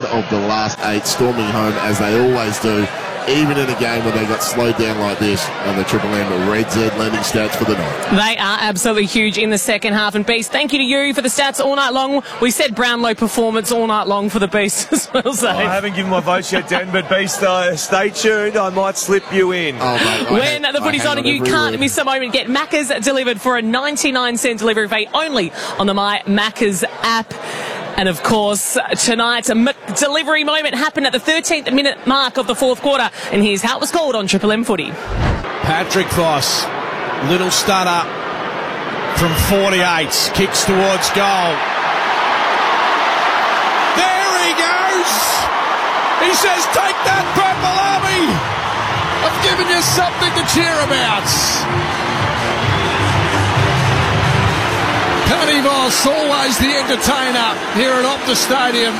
of the last 8, storming home as they always do, even in a game where they got slowed down like this. And the Triple M Red Z lending stats for the night. They are absolutely huge in the second half. And Beast, thank you to you for the stats all night long. We said Brownlow performance all night long for the Beast as well. So I haven't given my votes yet, Dan, but Beast, stay tuned. I might slip you in. Oh, mate, when the footy's on and you can't miss a moment, get Macca's delivered for a 99-cent delivery fee only on the My Macca's app. And of course, tonight, a delivery moment happened at the 13th minute mark of the fourth quarter. And here's how it was called on Triple M Footy. Patrick Voss, little stutter from 48, kicks towards goal. There he goes! He says, take that, Purple Army! I've given you something to cheer about. Paddy Voss, always the entertainer here at Optus Stadium.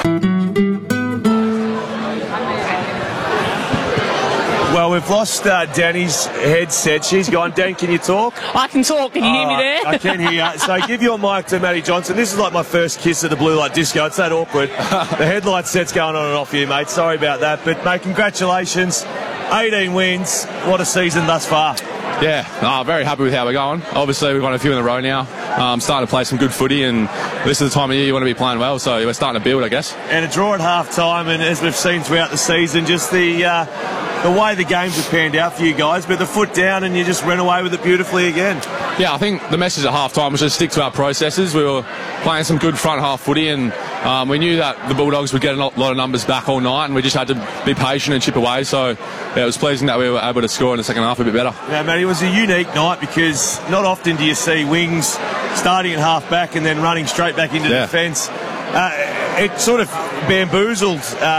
Well, we've lost Danny's headset. She's gone. Dan, can you talk? I can talk. Can you hear me there? I can hear you. So give your mic to Matty Johnson. This is like my first kiss at the Blue Light Disco. It's that awkward. The headlight set's going on and off here, mate. Sorry about that. But, mate, congratulations. 18 wins. What a season thus far. Yeah, very happy with how we're going. Obviously, we've won a few in a row now. Starting to play some good footy, and this is the time of year you want to be playing well, so we're starting to build, I guess. And a draw at half-time, and as we've seen throughout the season, just the way the games have panned out for you guys, but the foot down and you just ran away with it beautifully again. Yeah, I think the message at half-time was just stick to our processes. We were playing some good front-half footy, and we knew that the Bulldogs would get a lot of numbers back all night, and we just had to be patient and chip away. So yeah, it was pleasing that we were able to score in the second half a bit better. Yeah, Matty, it was a unique night because not often do you see wings starting at half-back and then running straight back into defence. It sort of bamboozled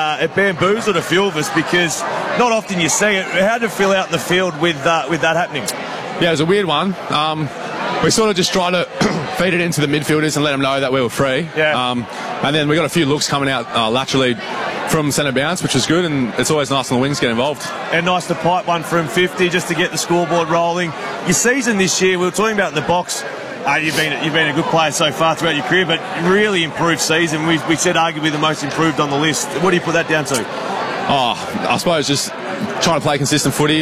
a few of us because not often you see it. How did it feel out in the field with that happening? Yeah, it was a weird one. We sort of just tried to feed it into the midfielders and let them know that we were free. Yeah. And then we got a few looks coming out laterally from centre bounce, which was good, and it's always nice when the wings get involved. And nice to pipe one from 50 just to get the scoreboard rolling. Your season this year, we were talking about in the box, you've been a good player so far throughout your career, but really improved season. We said arguably the most improved on the list. What do you put that down to? I suppose just trying to play consistent footy.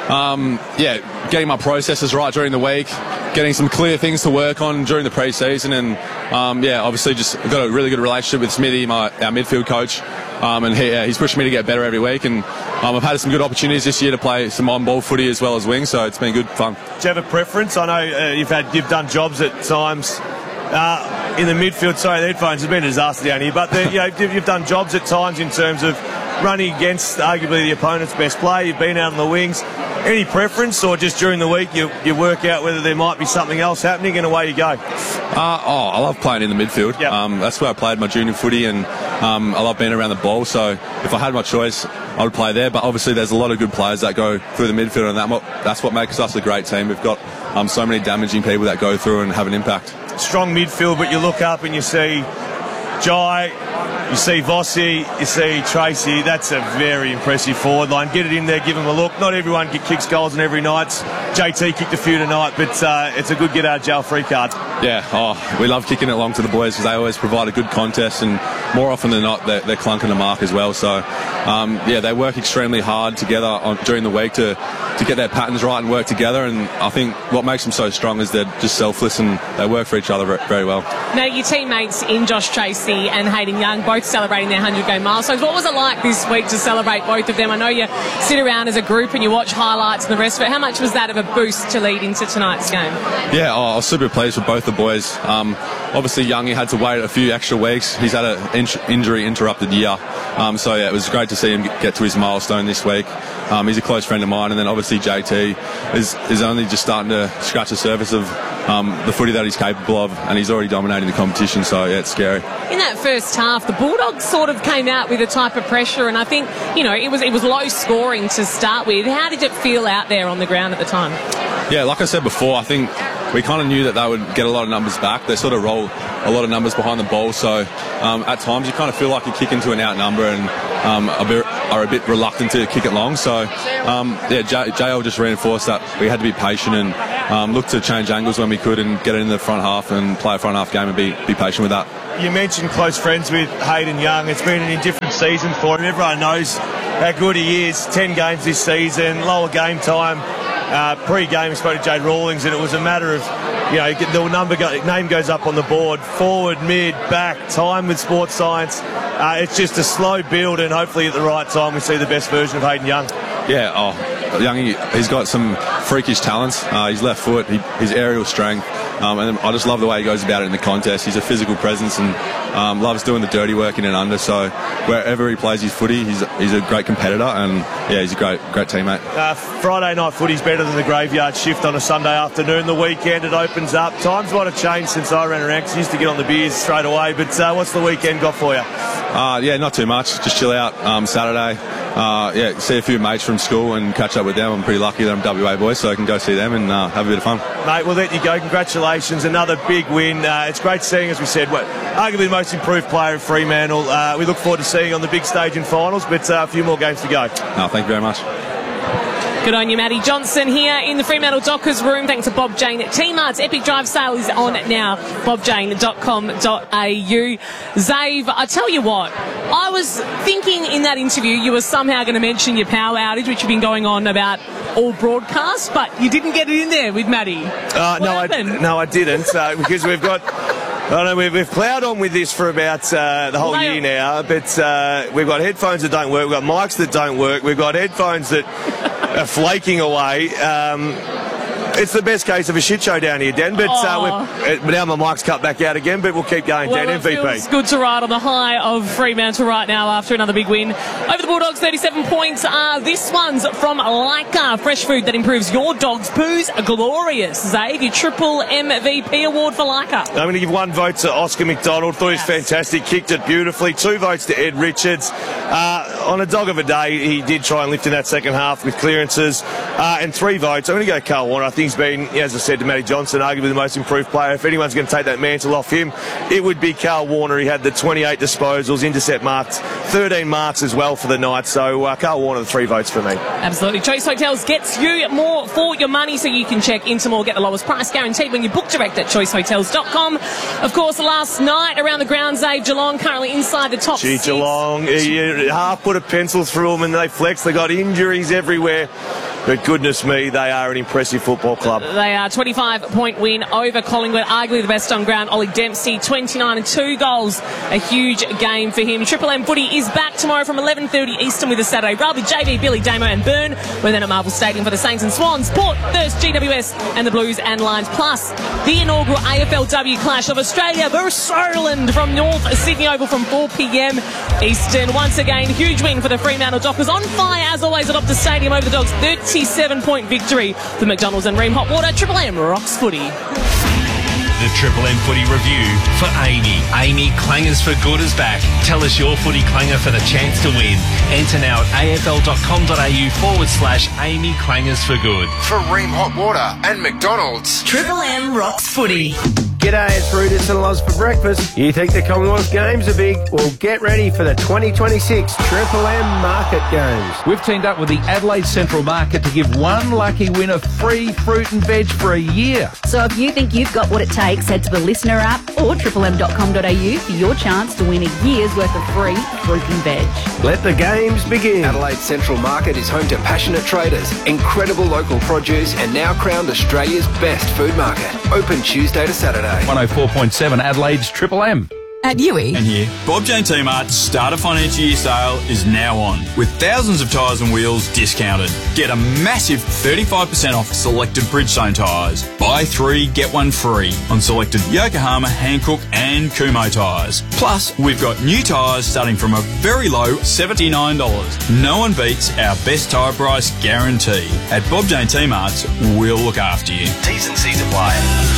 Getting my processes right during the week, getting some clear things to work on during the pre-season, and obviously just got a really good relationship with Smithy, our midfield coach, and he's pushing me to get better every week, and I've had some good opportunities this year to play some on-ball footy as well as wing, so it's been good fun. Do you have a preference? I know you've done jobs at times in the midfield. Sorry, the headphones have been a disaster down here, but you've done jobs at times in terms of running against arguably the opponent's best player. You've been out on the wings. Any preference, or just during the week you work out whether there might be something else happening and away you go? I love playing in the midfield. Yep. That's where I played my junior footy, and I love being around the ball. So if I had my choice, I would play there. But obviously there's a lot of good players that go through the midfield, and that's what makes us a great team. We've got so many damaging people that go through and have an impact. Strong midfield, but you look up and you see Jai, you see Vossi, you see Tracy. That's a very impressive forward line. Get it in there, give them a look. Not everyone kicks goals on every night. JT kicked a few tonight, but it's a good get-out-of-jail free card. Yeah, we love kicking it along to the boys because they always provide a good contest, and more often than not, they're clunking the mark as well. So, they work extremely hard together during the week to get their patterns right and work together, and I think what makes them so strong is they're just selfless and they work for each other very well. Now, your teammates in Josh Tracy and Hayden Young both celebrating their 100-game milestones. What was it like this week to celebrate both of them? I know you sit around as a group and you watch highlights and the rest of it. How much was that of a boost to lead into tonight's game? Yeah, I was super pleased with both the boys. Obviously, Youngie had to wait a few extra weeks. He's had an injury-interrupted year. It was great to see him get to his milestone this week. He's a close friend of mine, and then obviously JT is only just starting to scratch the surface of the footy that he's capable of, and he's already dominating the competition, so yeah, it's scary. In that first half, the Bulldogs sort of came out with a type of pressure, and I think, it was low scoring to start with. How did it feel out there on the ground at the time? Yeah, like I said before, I think we kind of knew that they would get a lot of numbers back. They sort of roll a lot of numbers behind the ball, so at times you kind of feel like you kick into an outnumber and are a bit reluctant to kick it long. So, JL just reinforced that we had to be patient and look to change angles when we could and get it in the front half and play a front half game and be patient with that. you mentioned close friends with Hayden Young. It's been an indifferent season for him. Everyone knows how good he is. 10 games this season, lower game time. Pre-game, we spoke to Jade Rawlings, and it was a matter of, the name goes up on the board. Forward, mid, back, time with sports science. It's just a slow build, and hopefully at the right time we see the best version of Hayden Young. Yeah, Youngie, he's got some freakish talents. His left foot, his aerial strength, and I just love the way he goes about it in the contest. He's a physical presence and loves doing the dirty work in and under. So wherever he plays his footy, he's a great competitor, and yeah, he's a great teammate. Friday night footy's better than the graveyard shift on a Sunday afternoon. The weekend it opens up. Times might have changed since I ran around, 'cause I used to get on the beers straight away. But what's the weekend got for you? Yeah, not too much. Just chill out Saturday. See a few mates from school and catch up with them. I'm pretty lucky that I'm WA boy, so I can go see them and have a bit of fun. Mate, we'll let you go. Congratulations. Another big win. It's great seeing, as we said, arguably the most improved player in Fremantle. We look forward to seeing you on the big stage in finals, but a few more games to go. No, thank you very much. Good on you, Matty Johnson, here in the Fremantle Dockers room. Thanks to Bob Jane. T-Mart's Epic Drive sale is on now. bobjane.com.au. Zave, I tell you what, I was thinking in that interview you were somehow going to mention your power outage, which has been going on about all broadcasts, but you didn't get it in there with Matty. No, I didn't, because we've got... I know we've ploughed on with this for about the whole year now, but we've got headphones that don't work, we've got mics that don't work, we've got headphones that are flaking away. It's the best case of a shit show down here, Dan, but now my mic's cut back out again, but we'll keep going, Dan. MVP. It's good to ride on the high of Fremantle right now after another big win over the Bulldogs. 37 points. This one's from Leica, fresh food that improves your dog's poos. Glorious. Zave, your triple MVP award for Leica. I'm going to give one vote to Oscar McDonald. Thought he was fantastic, kicked it beautifully. 2 votes to Ed Richards. On a dog of a day, he did try and lift in that second half with clearances. And 3 votes. I'm going to go Carl Warner. I think he's been, as I said to Matty Johnson, arguably the most improved player. If anyone's going to take that mantle off him, it would be Carl Warner. He had the 28 disposals, intercept marks, 13 marks as well for the night. So Carl Warner, the 3 votes for me. Absolutely. Choice Hotels gets you more for your money, so you can check into more, get the lowest price guaranteed when you book direct at choicehotels.com. Of course, last night around the ground, Zave, Geelong currently inside the top 6. Geelong, half put a pencil through them and they flex. They got injuries everywhere. But goodness me, they are an impressive football club. They are 25-point win over Collingwood, arguably the best on ground. Ollie Dempsey, 29 and 2 goals. A huge game for him. Triple M footy is back tomorrow from 11:30 Eastern with a Saturday rugby. JB, Billy, Damo and Byrne. We're then at Marvel Stadium for the Saints and Swans. Port, Thirst, GWS and the Blues and Lions. Plus, the inaugural AFLW clash of Australia versus Ireland from North Sydney Oval from 4 p.m. Eastern. Once again, huge win for the Fremantle Dockers. On fire, as always, at Optus Stadium over the Dogs. 37-point victory for McDonald's and Ream Hot Water. Triple M rocks footy. The Triple M Footy Review for Amy. Amy Clangers for Good is back. Tell us your footy clanger for the chance to win. Enter now at afl.com.au/Amy Clangers for Good. For Ream Hot Water and McDonald's. Triple M rocks footy. G'day, it's Brutus and Loz for breakfast. You think the Commonwealth Games are big? Well, get ready for the 2026 Triple M Market Games. We've teamed up with the Adelaide Central Market to give one lucky winner free fruit and veg for a year. So if you think you've got what it takes, head to the Listener app or triplem.com.au for your chance to win a year's worth of free fruit and veg. Let the games begin. Adelaide Central Market is home to passionate traders, incredible local produce, and now crowned Australia's best food market. Open Tuesday to Saturday. 104.7 Adelaide's Triple M. At Yui. And here, Bob Jane T-Mart's start of financial year sale is now on, with thousands of tyres and wheels discounted. Get a massive 35% off selected Bridgestone tyres. Buy 3, get 1 free on selected Yokohama, Hankook and Kumho tyres. Plus, we've got new tyres starting from a very low $79. No one beats our best tyre price guarantee. At Bob Jane T-Mart's, we'll look after you. T's and C's apply.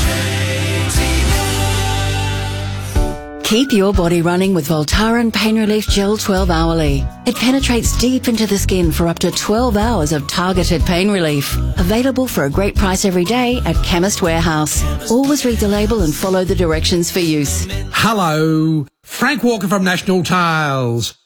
Keep your body running with Voltaren Pain Relief Gel 12 hourly. It penetrates deep into the skin for up to 12 hours of targeted pain relief. Available for a great price every day at Chemist Warehouse. Always read the label and follow the directions for use. Hello, Frank Walker from National Tiles.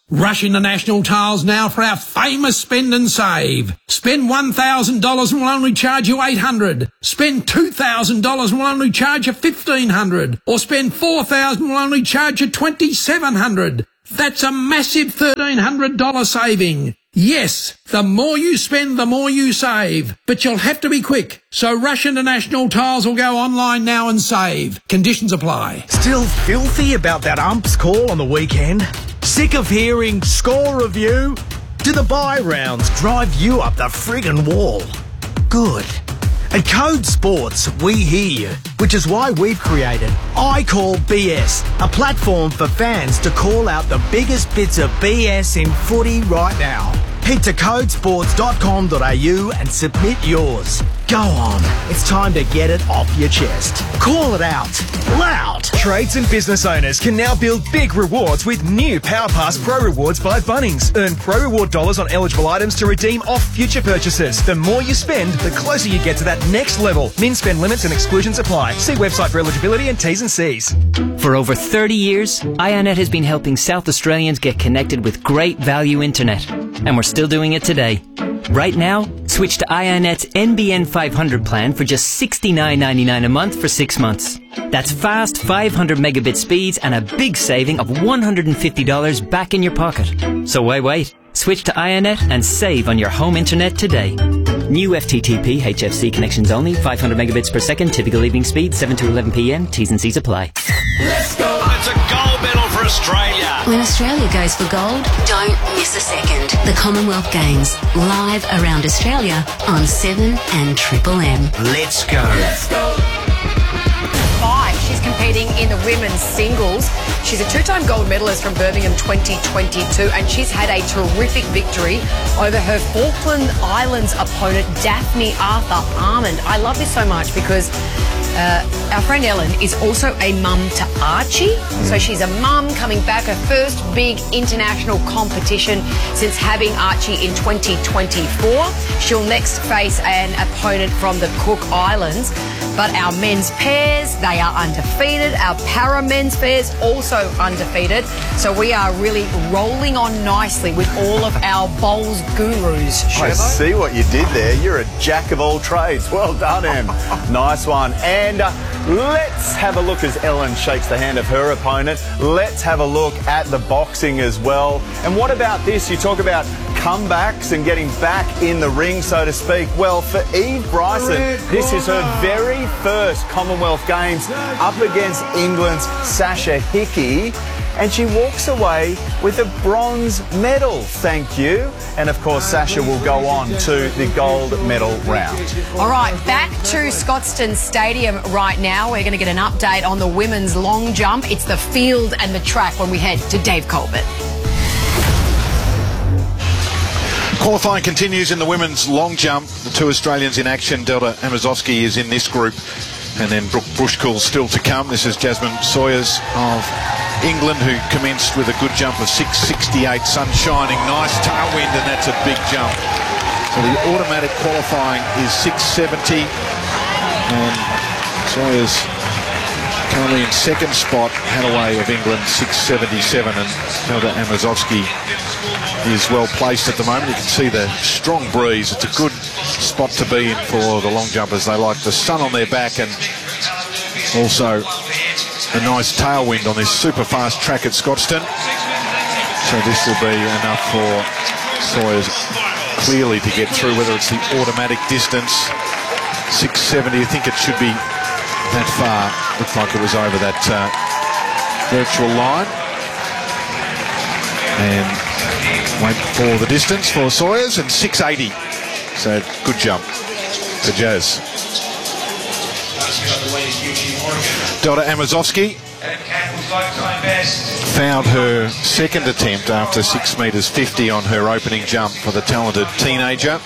Rush into National Tiles now for our famous spend and save. Spend $1,000 and we'll only charge you $800. Spend $2,000 and we'll only charge you $1,500. Or spend $4,000 and we'll only charge you $2,700. That's a massive $1,300 saving. Yes, the more you spend, the more you save. But you'll have to be quick. So Rush into National Tiles will go online now and save. Conditions apply. Still filthy about that ump's call on the weekend? Sick of hearing score review? Do the buy rounds drive you up the friggin' wall? Good. At Code Sports, we hear you, which is why we've created I Call BS, a platform for fans to call out the biggest bits of BS in footy right now. Head to codesports.com.au and submit yours. Go on, it's time to get it off your chest. Call it out, loud. Trades and business owners can now build big rewards with new PowerPass Pro Rewards by Bunnings. Earn Pro Reward dollars on eligible items to redeem off future purchases. The more you spend, the closer you get to that next level. Min spend limits and exclusions apply. See website for eligibility and T's and C's. For over 30 years, Ionet has been helping South Australians get connected with great value internet. And we're still doing it today. Right now, switch to Ionet's NBN 500 plan for just $69.99 a month for 6 months. That's fast 500 megabit speeds and a big saving of $150 back in your pocket. So why wait? Switch to Ionet and save on your home internet today. New FTTP HFC connections only, 500 megabits per second, typical evening speed, 7 to 11 p.m. T's and C's apply. Let's go! It's a gold medal for Australia. When Australia goes for gold, don't miss a second. The Commonwealth Games, live around Australia on 7 and Triple M. Let's go. Let's go. She's competing in the women's singles. She's a two-time gold medalist from Birmingham 2022, and she's had a terrific victory over her Falkland Islands opponent, Daphne Arthur-Armand. I love this so much because our friend Ellen is also a mum to Archie. So she's a mum coming back, her first big international competition since having Archie in 2024. She'll next face an opponent from the Cook Islands. But our men's pairs, they are undefeated. Our para-men's pairs also undefeated. So we are really rolling on nicely with all of our bowls gurus. I see what you did there. You're a jack of all trades. Well done, Em. Nice one. And let's have a look as Ellen shakes the hand of her opponent. Let's have a look at the boxing as well. And what about this? You talk about comebacks and getting back in the ring, so to speak. Well, for Eve Bryson, this is her very first Commonwealth Games up against England's Sasha Hickey, and she walks away with a bronze medal. Thank you. And of course, Sasha will go on to the gold medal round. All right, back to Scotstoun Stadium right now. We're going to get an update on the women's long jump. It's the field and the track when we head to Dave Colbert. Qualifying continues in the women's long jump. The two Australians in action. Delta Amazovsky is in this group, and then Brooke Bushkull still to come. This is Jasmine Sawyers of England, who commenced with a good jump of 6.68, sun shining, nice tailwind, and that's a big jump. So the automatic qualifying is 6.70, and Sawyers currently in second spot. Hadaway of England 6.77, and Delta Amazovsky is well placed at the moment. You can see the strong breeze. It's a good spot to be in for the long jumpers. They like the sun on their back and also a nice tailwind on this super fast track at Scotstoun. So this will be enough for Sawyers clearly to get through, whether it's the automatic distance, 6.70. I think it should be that far. Looked like it was over that virtual line. And wait for the distance for Sawyers, and 6.80. So good jump to Jazz. Delta Amazovsky found her second attempt after 6 metres 50 on her opening jump for the talented teenager.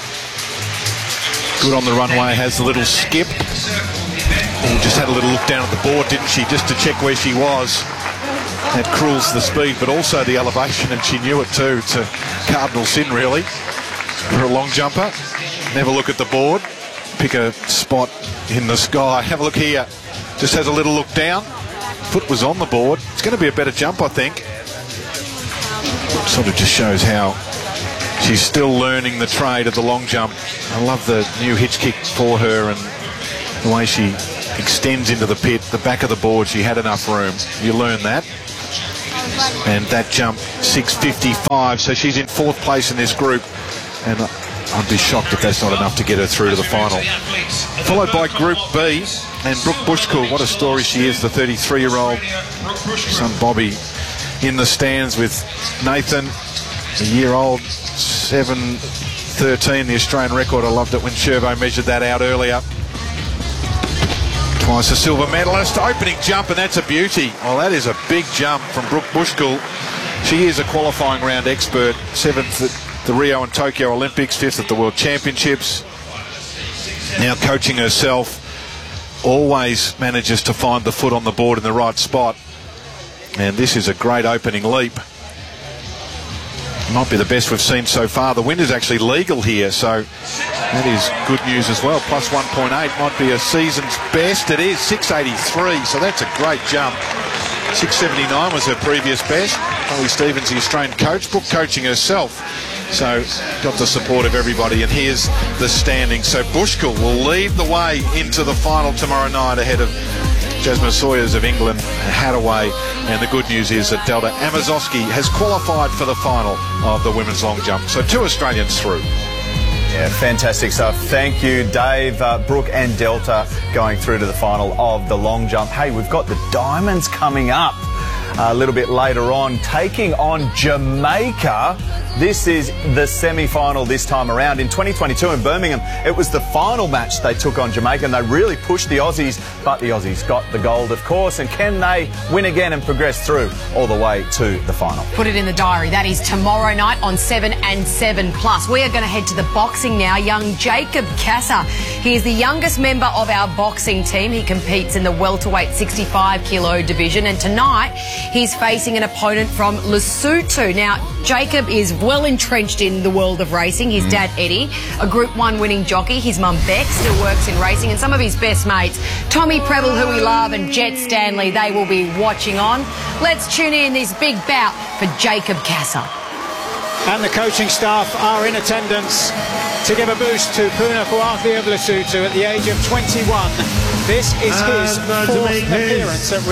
Good on the runway, has a little skip. Just had a little look down at the board, didn't she, just to check where she was. That cruels the speed, but also the elevation, and she knew it too. It's a cardinal sin, really, for a long jumper. Never look at the board. Pick a spot in the sky. Have a look here. Just has a little look down. Foot was on the board. It's going to be a better jump, I think. Sort of just shows how she's still learning the trade of the long jump. I love the new hitch kick for her and the way she extends into the pit. The back of the board, she had enough room. You learn that. And that jump, 6.55, so she's in 4th place in this group. And I'd be shocked if that's not enough to get her through to the final. Followed by Group B, and Brooke Bushkuhl. What a story she is, the 33-year-old. Son Bobby in the stands with Nathan, a year old, 7.13, the Australian record. I loved it when Shervo measured that out earlier. Twice a silver medalist. Opening jump, and that's a beauty. Oh, that is a big jump from Brooke Bushkuhl. She is a qualifying round expert. 7th at the Rio and Tokyo Olympics, 5th at the World Championships. Now coaching herself. Always manages to find the foot on the board in the right spot. And this is a great opening leap. Might be the best we've seen so far. The wind is actually legal here, so that is good news as well. Plus 1.8 might be a season's best. It is 6.83, so that's a great jump. 6.79 was her previous best. Holly Stevens, the Australian coach, Brooke coaching herself. So got the support of everybody, and here's the standing. So Bushkuhl will lead the way into the final tomorrow night ahead of Jasmine Sawyers of England, Hadaway, and the good news is that Delta Amazowski has qualified for the final of the women's long jump. So 2 Australians through. Yeah, fantastic stuff. Thank you, Dave. Brooke and Delta going through to the final of the long jump. Hey, we've got the Diamonds coming up a little bit later on, taking on Jamaica. This is the semi-final this time around. In 2022 in Birmingham, it was the final match they took on Jamaica, and they really pushed the Aussies, but the Aussies got the gold, of course. And can they win again and progress through all the way to the final? Put it in the diary. That is tomorrow night on 7 and 7+. We are going to head to the boxing now. Young Jacob Casa. He is the youngest member of our boxing team. He competes in the welterweight 65 kilo division, and tonight he's facing an opponent from Lesotho. Now, Jacob is well entrenched in the world of racing. His dad, Eddie, a Group 1 winning jockey. His mum, Beck, still works in racing. And some of his best mates, Tommy Preble, who we love, and Jet Stanley, they will be watching on. Let's tune in this big bout for Jacob Casa. And the coaching staff are in attendance to give a boost to Puna Kouafi of Lesotho at the age of 21. This is his 4th appearance at